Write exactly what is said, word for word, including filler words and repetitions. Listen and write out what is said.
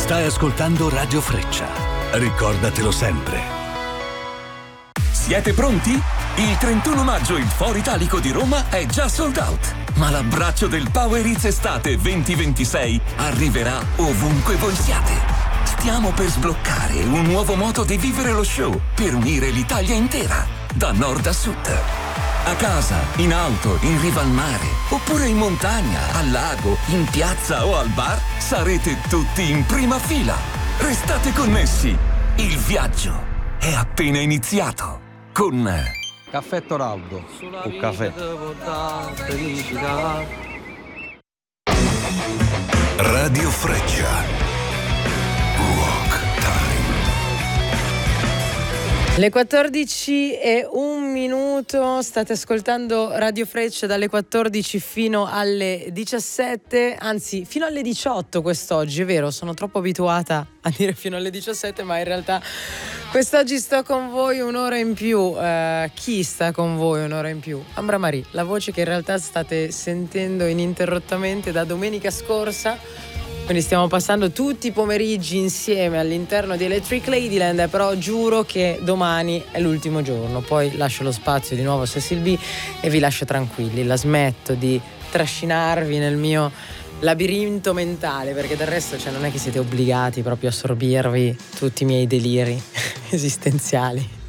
Stai ascoltando Radio Freccia. Ricordatelo sempre. Siete pronti? Il trentuno maggio il Foro Italico di Roma è già sold out. Ma l'abbraccio del Power Hits Estate venti ventisei arriverà ovunque voi siate. Stiamo per sbloccare un nuovo modo di vivere lo show per unire l'Italia intera, da nord a sud. A casa, in auto, in riva al mare, oppure in montagna, al lago, in piazza o al bar, sarete tutti in prima fila. Restate connessi. Il viaggio è appena iniziato. Con Caffè Toraldo. Un caffè. Radio Freccia. Rock Time. Le quattordici e un minuto, state ascoltando Radio Freccia dalle quattordici fino alle diciassette, anzi fino alle diciotto quest'oggi, è vero, sono troppo abituata a dire fino alle diciassette, ma in realtà quest'oggi sto con voi un'ora in più. Eh, chi sta con voi un'ora in più? Ambra Marie, la voce che in realtà state sentendo ininterrottamente da domenica scorsa. Quindi stiamo passando tutti i pomeriggi insieme all'interno di Electric Ladyland, però giuro che domani è l'ultimo giorno, poi lascio lo spazio di nuovo a Cecil B e vi lascio tranquilli, la smetto di trascinarvi nel mio labirinto mentale, perché del resto cioè, non è che siete obbligati proprio a assorbirvi tutti i miei deliri esistenziali.